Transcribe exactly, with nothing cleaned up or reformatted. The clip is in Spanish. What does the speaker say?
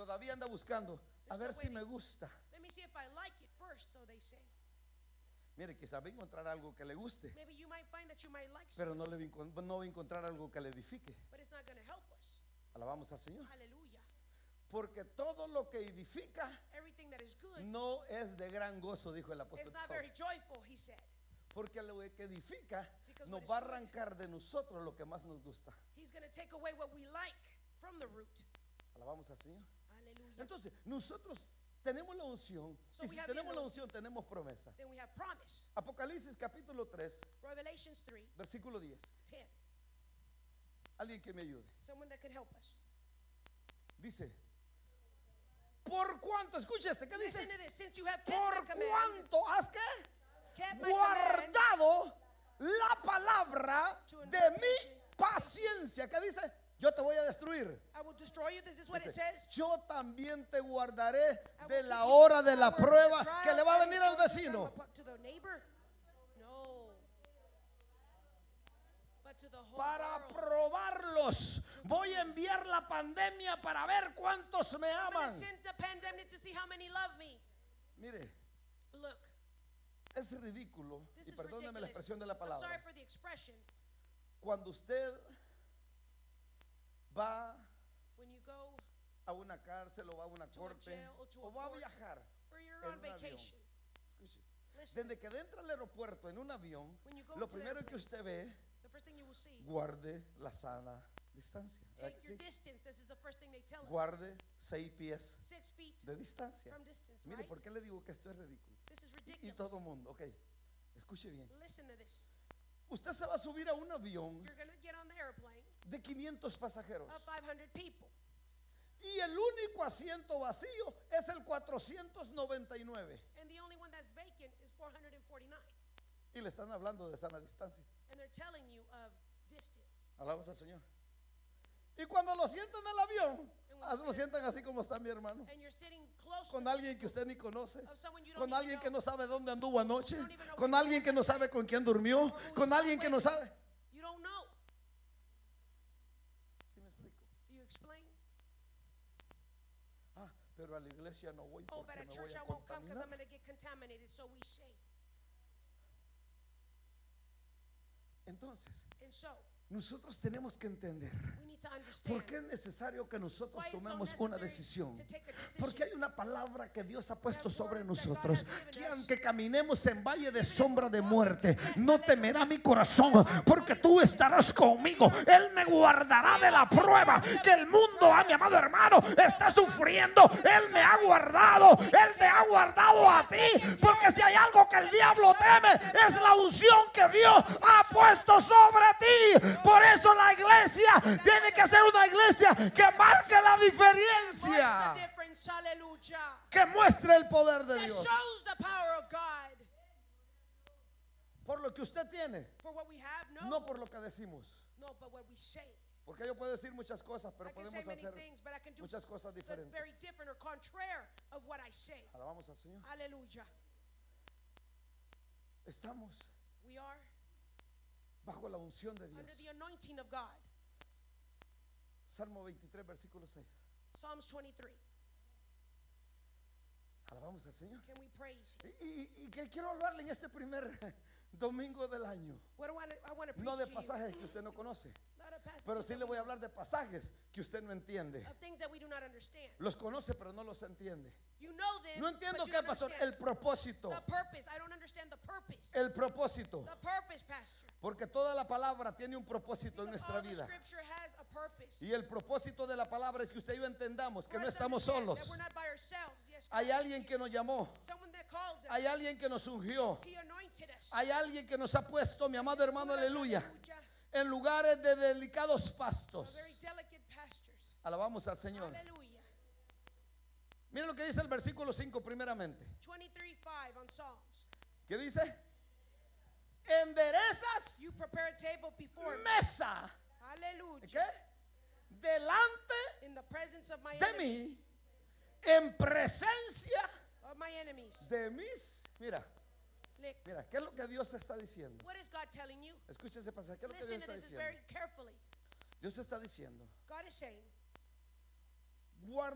todavía anda buscando a ver si me gusta. Let me see if I like it first, so they say. Mire, quizás va a encontrar algo que le guste, Maybe you might find that you might like pero something, no, le va, a encon- no va a encontrar algo que le edifique. but it's not going to help us. Alabamos al Señor. Hallelujah. Porque todo lo que edifica Everything that is good no es de gran gozo, dijo el is apóstol not Pablo. very joyful, he said. Porque lo que edifica Because nos what is va a good, arrancar de nosotros lo que más nos gusta. He's going to take away what we like from the root. Alabamos al Señor. Hallelujah. Entonces, nosotros tenemos la unción, So y we si have the tenemos la anointing. unción, tenemos promesa. Then we have promise. Apocalipsis capítulo tres, Revelations three, versículo diez. ten. Alguien que me ayude. Someone that could help us. Dice, por cuanto, escucha este, ¿qué dice? Listen to this. Since you have kept Por my command, cuanto has que kept my command, guardado la palabra de mi paciencia. ¿Qué dice? Yo te voy a destruir. I will destroy you. This is what it Dice, says. yo también te guardaré de la hora de la prueba que le va a venir al vecino. To the neighbor? No. But to the whole Para world. probarlos. Voy a enviar la pandemia para ver cuántos me I'm going aman. to send the pandemic to see how many love me. Mire, Look, es ridículo, this y is perdóneme la ridiculous. expresión de la I'm sorry palabra, for the expression. cuando usted va When you go a una cárcel o va a una to a corte jail or to a o va a court, viajar or you're en on un avión. vacation, Escuche, listen, desde que entra al aeropuerto en un avión, when you go lo to the primero que airplane, usted ve, the first thing you will see, guarde la sana distancia. ¿Verdad take que your sí? distance. This is the first thing they tell us. Guarde seis pies Six feet de distancia. from distance, Mire, right? ¿por qué le digo que esto es ridículo? This is Y ridiculous. todo mundo, ok, escuche bien. Listen to this. Usted se va a subir a un avión You're going to get on the airplane de quinientos pasajeros of five hundred people, y el único asiento vacío es el cuatrocientos noventa y nueve, and the only one that's vacant is four hundred forty-nine. y le están hablando de sana distancia. And they're telling you of distance. Alabamos al Señor. Y cuando lo sientan en el avión, ah, lo sientan así como está mi hermano, And you're sitting close con to alguien que usted ni conoce, of someone you don't con even alguien know. que no sabe dónde anduvo anoche, You don't even know con where alguien que no sabe con quién durmió, or who con he's alguien que no with. sabe. You don't know. ¿Sí me explico? Do you explain? Ah, pero a la iglesia no voy Oh, porque but at me voy church a I won't come because contaminar. I'm going to get contaminated, so we say. Entonces, And so, nosotros tenemos que entender we need to understand por qué es necesario que nosotros why it's so tomemos una necessary decisión. to take a decision. Porque hay una palabra que Dios ha puesto That sobre word that God nosotros, has given que us. aunque caminemos en valle de Even if sombra we de walk muerte, through death, no valley of temerá mi corazón, porque tú estarás conmigo. Él me guardará de la prueba que el mundo, a mi amado hermano, está sufriendo. Él me ha guardado, Él te ha guardado a ti, porque si hay algo que el diablo teme, es la unción que Dios ha puesto sobre ti. Por eso la iglesia tiene que ser una iglesia que marque la What's diferencia, the difference? Hallelujah. que muestre el poder de That Dios shows the power of God. por lo que usted tiene, For what we have, no. no por lo que decimos. No, but what we say. Porque yo puedo decir muchas cosas, pero I can say podemos many hacer things, but I can do muchas cosas the diferentes. very different or contrary of what I say. Alabamos al Señor. Hallelujah. Estamos We are bajo la unción de under Dios. the anointing of God. Salmo veintitrés, versículo seis. Psalms twenty-three. Alabamos al Señor. Can we praise Him? Y, y- y que quiero hablarle en este primer domingo del año, What do I, I want to preach no de to you? pasajes que usted no conoce, Not a passage pero sí that le we voy a know, hablar de pasajes que usted no entiende. of things that we do not understand. Los conoce, pero no los entiende. You know them, No entiendo but you qué, don't pastor. understand El propósito. the purpose. I don't understand the purpose. El propósito. The purpose, Pastor. Porque toda la palabra tiene un propósito en Because nuestra all the vida. scripture has a purpose. Y el propósito de la palabra es que usted y yo entendamos que For no us to estamos understand solos. that we're not by ourselves. Yes, Hay God. alguien que nos llamó. Someone that called us. Hay alguien que nos ungió. He anointed us. Hay alguien que nos ha puesto, mi amado hermano, Put us, aleluya, hallelujah, en lugares de delicados a pastos. very delicate pastures. Alabamos al Señor. Hallelujah. Miren lo que dice el versículo cinco primeramente. twenty-three five on Psalms. ¿Qué dice? Enderezas You prepare a table before me. mesa. Hallelujah. ¿Qué? Delante In the presence of my de enemies. mí, en presencia Of my enemies. de mis. Mira, Look, mira, ¿qué es lo que Dios está diciendo? what is God telling you? Escuchen ese pasaje. ¿Qué es lo que Listen Dios to está this is diciendo? very carefully. Dios está diciendo, God is saying, guarda